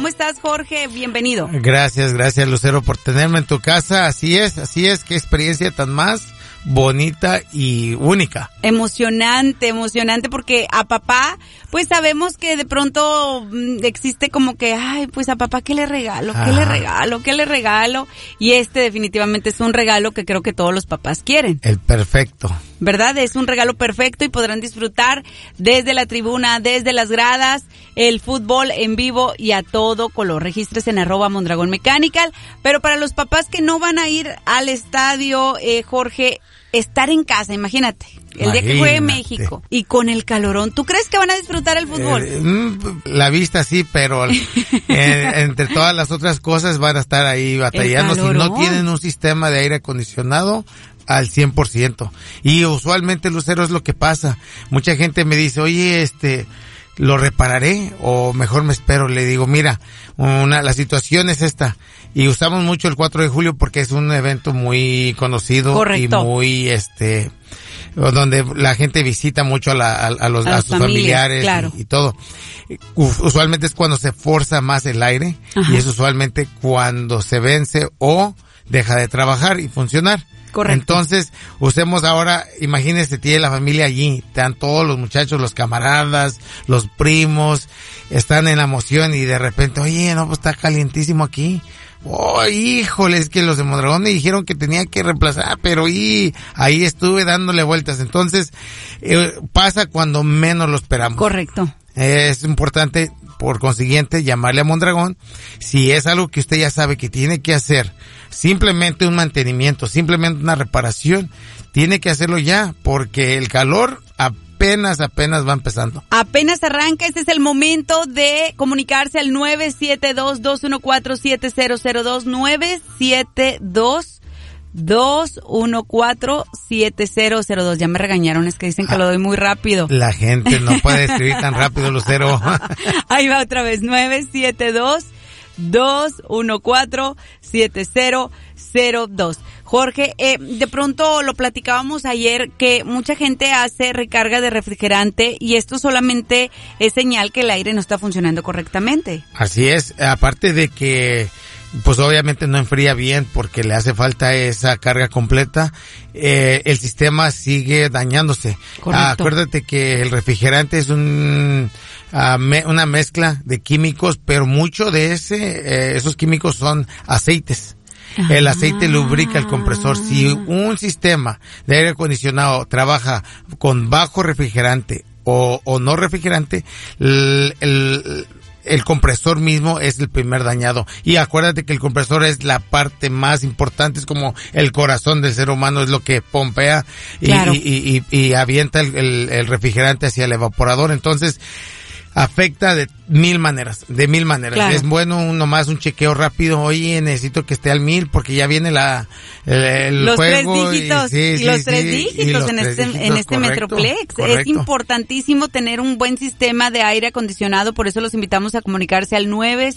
¿Cómo estás, Jorge? Bienvenido. Gracias, Lucero, por tenerme en tu casa. Así es, qué experiencia tan más bonita y única. Emocionante porque a papá, pues sabemos que de pronto existe como que, ay, pues a papá, ¿qué le regalo? ¿Qué le regalo? Y definitivamente es un regalo que creo que todos los papás quieren. El perfecto. ¿Verdad? Es un regalo perfecto y podrán disfrutar desde la tribuna, desde las gradas, el fútbol en vivo y a todo color. Regístrese en @Mondragón Mechanical. Pero para los papás que no van a ir al estadio, Jorge, estar en casa, imagínate. El día que juegue México y con el calorón, ¿tú crees que van a disfrutar el fútbol? La vista sí, pero entre todas las otras cosas van a estar ahí batallando si no tienen un sistema de aire acondicionado al 100%. Y usualmente, Lucero, es lo que pasa. Mucha gente me dice, oye, ¿lo repararé o mejor me espero? Le digo, mira, la situación es esta. Y usamos mucho el 4 de julio porque es un evento muy conocido. Correcto. Y muy, donde la gente visita mucho a sus familiares, claro. y todo. Usualmente es cuando se forza más el aire. Ajá. Y es usualmente cuando se vence o deja de trabajar y funcionar. Correcto. Entonces, usemos ahora, imagínense, tiene la familia allí, están todos los muchachos, los camaradas, los primos, están en la emoción y de repente, oye, no, pues está calientísimo aquí. Oh, híjole, es que los de Mondragón me dijeron que tenía que reemplazar, pero ahí estuve dándole vueltas. Entonces, pasa cuando menos lo esperamos. Correcto. Es importante, por consiguiente, llamarle a Mondragón. Si es algo que usted ya sabe que tiene que hacer, simplemente un mantenimiento, simplemente una reparación, tiene que hacerlo ya, porque el calor apenas va empezando. Apenas arranca, este es el momento de comunicarse al 972-214-7002, 972-214-7002. Ya me regañaron, es que dicen que lo doy muy rápido. La gente no puede escribir tan rápido, Lucero. Ahí va otra vez, 972-214-7002. Jorge, de pronto lo platicábamos ayer que mucha gente hace recarga de refrigerante y esto solamente es señal que el aire no está funcionando correctamente. Así es, aparte de que pues obviamente no enfría bien porque le hace falta esa carga completa, el sistema sigue dañándose. Acuérdate que el refrigerante es una mezcla de químicos, pero mucho de esos químicos son aceites. El aceite lubrica el compresor. Si un sistema de aire acondicionado trabaja con bajo refrigerante o no refrigerante, el compresor mismo es el primer dañado. Y acuérdate que el compresor es la parte más importante, es como el corazón del ser humano, es lo que pompea y avienta el refrigerante hacia el evaporador. Entonces, afecta de mil maneras. Claro. Es bueno nomás un chequeo rápido. Oye, necesito que esté al 1000 porque ya viene el los juego. Los tres dígitos en este Metroplex. Correcto. Es importantísimo tener un buen sistema de aire acondicionado, por eso los invitamos a comunicarse al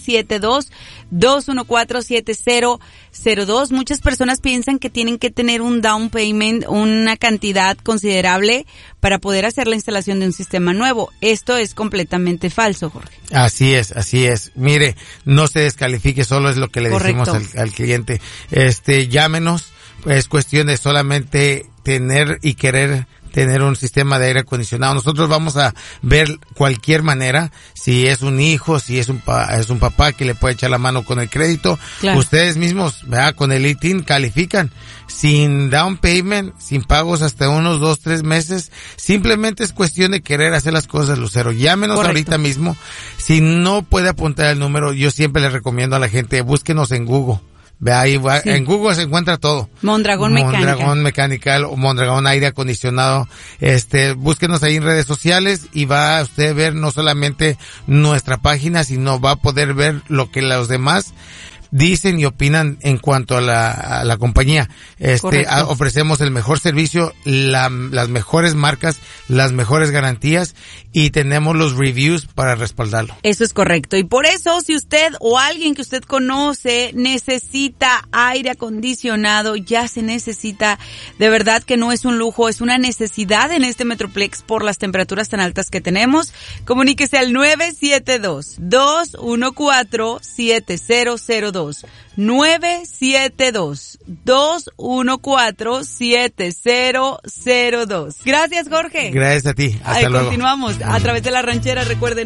972-214-7002. Muchas personas piensan que tienen que tener un down payment, una cantidad considerable para poder hacer la instalación de un sistema nuevo. Esto es completamente falso, Jorge. Así es. Mire, no se descalifique, solo es lo que le decimos al cliente. Llámenos, es cuestión de solamente tener y querer tener un sistema de aire acondicionado. Nosotros vamos a ver cualquier manera, si es un hijo, si es un papá que le puede echar la mano con el crédito. Claro. Ustedes mismos, ¿verdad? Con el ITIN califican, sin down payment, sin pagos hasta unos 2-3 meses. Simplemente es cuestión de querer hacer las cosas, Lucero. Llámenos ahorita mismo. Si no puede apuntar el número, yo siempre les recomiendo a la gente, búsquenos en Google. Ve ahí, en Google se encuentra todo. Mondragón Mechanical o Mondragón Aire Acondicionado. Búsquenos ahí en redes sociales y va a usted ver no solamente nuestra página, sino va a poder ver lo que los demás dicen y opinan en cuanto a la compañía. Ofrecemos el mejor servicio, las mejores marcas, las mejores garantías y tenemos los reviews para respaldarlo. Eso es correcto. Y por eso, si usted o alguien que usted conoce necesita aire acondicionado, ya se necesita, de verdad que no es un lujo, es una necesidad en este Metroplex por las temperaturas tan altas que tenemos. Comuníquese al 972-214-7002. 972-214-7002. Gracias, Jorge. Gracias a ti. Hasta luego. Continuamos a través de La Ranchera. Recuerde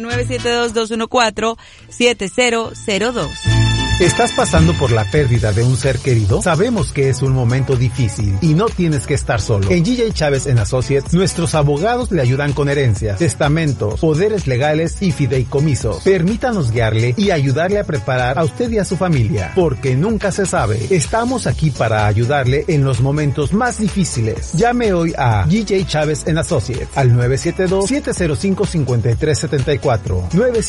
972-214-7002. ¿Estás pasando por la pérdida de un ser querido? Sabemos que es un momento difícil y no tienes que estar solo. En G.J. Chávez & Associates, nuestros abogados le ayudan con herencias, testamentos, poderes legales y fideicomisos. Permítanos guiarle y ayudarle a preparar a usted y a su familia, porque nunca se sabe. Estamos aquí para ayudarle en los momentos más difíciles. Llame hoy a G.J. Chávez & Associates al 972-705-5374.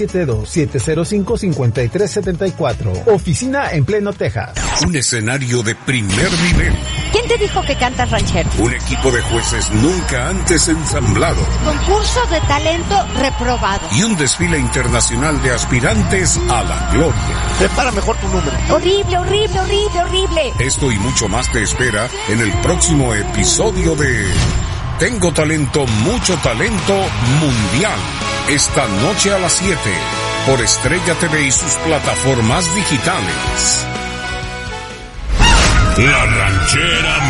972-705-5374. Oficina en Pleno, Texas. Un escenario de primer nivel. ¿Quién te dijo que cantas ranchero? Un equipo de jueces nunca antes ensamblado. Concurso de talento reprobado. Y un desfile internacional de aspirantes a la gloria. Prepara mejor tu número. Horrible, horrible, horrible, horrible. Esto y mucho más te espera en el próximo episodio de Tengo Talento, Mucho Talento Mundial. Esta noche a las 7 por Estrella TV y sus plataformas digitales. La Ranchera